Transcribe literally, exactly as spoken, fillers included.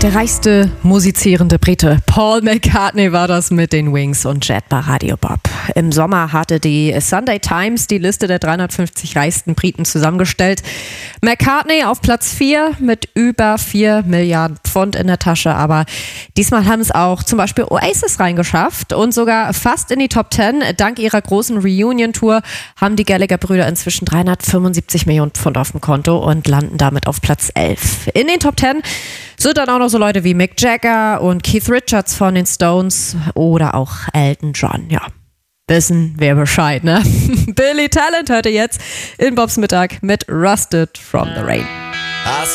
Der reichste musizierende Brite Paul McCartney war das mit den Wings und Jet bei Radio Bob. Im Sommer hatte die Sunday Times die Liste der dreihundertfünfzig reichsten Briten zusammengestellt. McCartney auf Platz vier mit über vier Milliarden Pfund in der Tasche. Aber diesmal haben es auch zum Beispiel Oasis reingeschafft und sogar fast in die Top zehn. Dank ihrer großen Reunion-Tour haben die Gallagher-Brüder inzwischen dreihundertfünfundsiebzig Millionen Pfund auf dem Konto und landen damit auf Platz elf. In den Top zehn sind dann auch noch so Leute wie Mick Jagger und Keith Richards von den Stones oder auch Elton John. Ja, wissen wir Bescheid, ne? Billy Talent hörte jetzt in Bobs Mittag mit Rusted from the Rain.